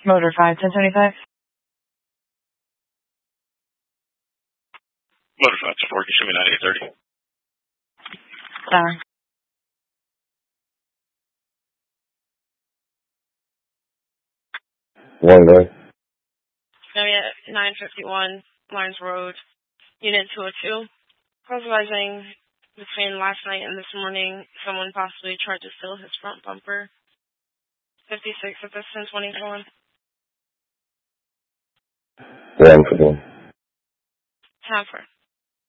Motor 51075. Motor 5 to 4, can you show me 9830? Sorry. One day. Now we at 951 Lines Road, Unit 202. Supervising between last night and this morning, someone possibly tried to steal his front bumper. 56 at this 1024. 1 for 1. Halfer.